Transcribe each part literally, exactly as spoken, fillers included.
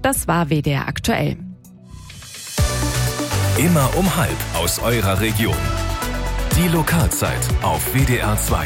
Das war W D R aktuell. Immer um halb aus eurer Region. Die Lokalzeit auf W D R zwei.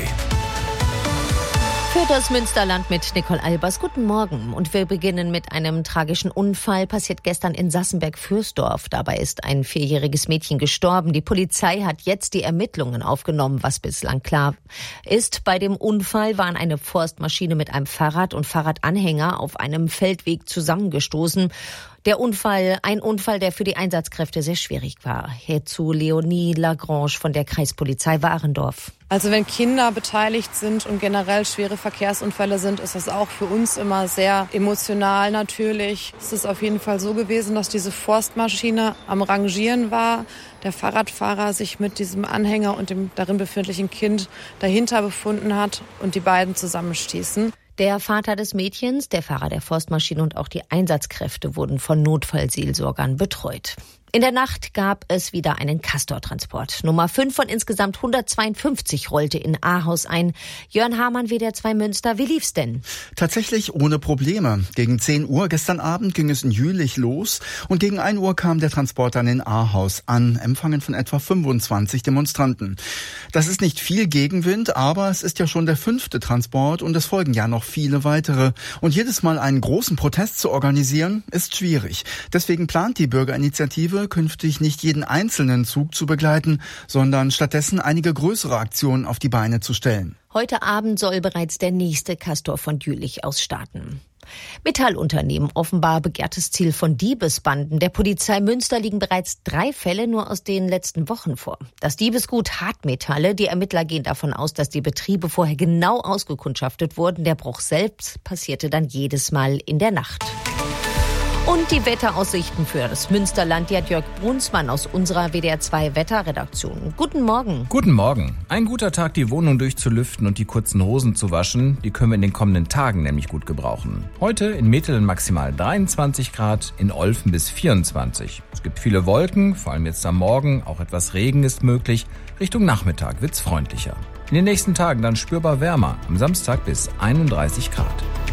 Für das Münsterland mit Nicole Albers. Guten Morgen. Und wir beginnen mit einem tragischen Unfall. Passiert gestern in Sassenberg-Fürsdorf. Dabei ist ein vierjähriges Mädchen gestorben. Die Polizei hat jetzt die Ermittlungen aufgenommen, was bislang klar ist. Bei dem Unfall waren eine Forstmaschine mit einem Fahrrad und Fahrradanhänger auf einem Feldweg zusammengestoßen. Der Unfall, ein Unfall, der für die Einsatzkräfte sehr schwierig war. Hierzu Leonie Lagrange von der Kreispolizei Warendorf. Also wenn Kinder beteiligt sind und generell schwere Verkehrsunfälle sind, ist das auch für uns immer sehr emotional natürlich. Es ist auf jeden Fall so gewesen, dass diese Forstmaschine am Rangieren war. Der Fahrradfahrer sich mit diesem Anhänger und dem darin befindlichen Kind dahinter befunden hat und die beiden zusammenstießen. Der Vater des Mädchens, der Fahrer der Forstmaschine und auch die Einsatzkräfte wurden von Notfallseelsorgern betreut. In der Nacht gab es wieder einen Castor-Transport. Nummer fünf von insgesamt hundertzweiundfünfzig rollte in Ahaus ein. Jörn Hamann, W D R zwei Münster. Wie lief's denn? Tatsächlich ohne Probleme. Gegen zehn Uhr gestern Abend ging es in Jülich los und gegen ein Uhr kam der Transport dann in Ahaus an, empfangen von etwa fünfundzwanzig Demonstranten. Das ist nicht viel Gegenwind, aber es ist ja schon der fünfte Transport und es folgen ja noch viele weitere. Und jedes Mal einen großen Protest zu organisieren, ist schwierig. Deswegen plant die Bürgerinitiative künftig nicht jeden einzelnen Zug zu begleiten, sondern stattdessen einige größere Aktionen auf die Beine zu stellen. Heute Abend soll bereits der nächste Castor von Jülich aus starten. Metallunternehmen, offenbar begehrtes Ziel von Diebesbanden. Der Polizei Münster liegen bereits drei Fälle nur aus den letzten Wochen vor. Das Diebesgut Hartmetalle, die Ermittler gehen davon aus, dass die Betriebe vorher genau ausgekundschaftet wurden. Der Bruch selbst passierte dann jedes Mal in der Nacht. Und die Wetteraussichten für das Münsterland, die hat Jörg Brunsmann aus unserer W D R zwei Wetterredaktion. Guten Morgen. Guten Morgen. Ein guter Tag, die Wohnung durchzulüften und die kurzen Hosen zu waschen. Die können wir in den kommenden Tagen nämlich gut gebrauchen. Heute in Metelen maximal dreiundzwanzig Grad, in Olfen bis vierundzwanzig. Es gibt viele Wolken, vor allem jetzt am Morgen. Auch etwas Regen ist möglich. Richtung Nachmittag wird's freundlicher. In den nächsten Tagen dann spürbar wärmer. Am Samstag bis einunddreißig Grad.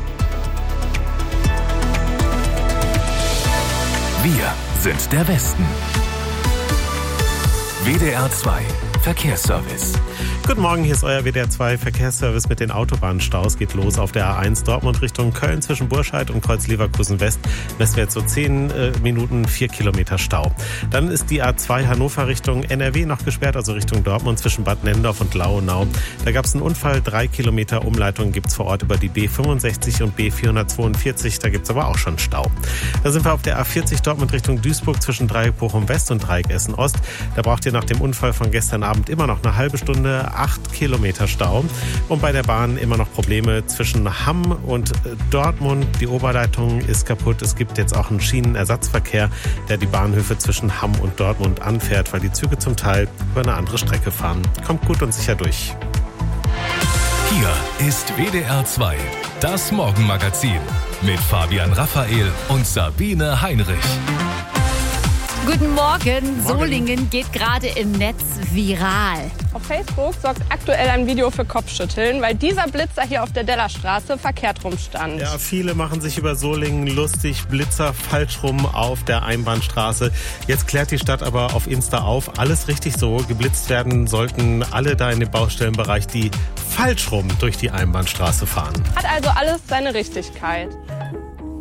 Wir sind der Westen. W D R zwei Verkehrsservice. Guten Morgen, hier ist euer W D R zwei Verkehrsservice mit den Autobahnstaus. Geht los auf der A eins Dortmund Richtung Köln zwischen Burscheid und Kreuz Leverkusen West. Messen wir jetzt so zehn äh, Minuten, vier Kilometer Stau. Dann ist die A zwei Hannover Richtung N R W noch gesperrt, also Richtung Dortmund zwischen Bad Nennendorf und Lauenau. Da gab es einen Unfall, drei Kilometer Umleitung gibt es vor Ort über die B fünfundsechzig und B vierhundertzweiundvierzig. Da gibt es aber auch schon Stau. Da sind wir auf der A vierzig Dortmund Richtung Duisburg zwischen Dreieck Bochum West und Dreieck Essen Ost. Da braucht ihr nach dem Unfall von gestern Abend immer noch eine halbe Stunde, acht Kilometer Stau. Und bei der Bahn immer noch Probleme zwischen Hamm und Dortmund. Die Oberleitung ist kaputt. Es gibt jetzt auch einen Schienenersatzverkehr, der die Bahnhöfe zwischen Hamm und Dortmund anfährt, weil die Züge zum Teil über eine andere Strecke fahren. Kommt gut und sicher durch. Hier ist W D R zwei, das Morgenmagazin mit Fabian Raphael und Sabine Heinrich. Guten Morgen. Solingen geht gerade im Netz viral. Auf Facebook sorgt aktuell ein Video für Kopfschütteln, weil dieser Blitzer hier auf der Dellerstraße verkehrt rumstand. Ja, viele machen sich über Solingen lustig. Blitzer falsch rum auf der Einbahnstraße. Jetzt klärt die Stadt aber auf Insta auf. Alles richtig so. Geblitzt werden sollten alle da in dem Baustellenbereich, die falsch rum durch die Einbahnstraße fahren. Hat also alles seine Richtigkeit.